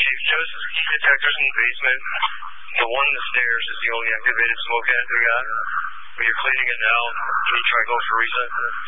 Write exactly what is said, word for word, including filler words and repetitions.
Chief, just heat detectors in the basement. The one in the stairs is the only activated smoke vent we got. But you're cleaning it now. Can you try going for reset?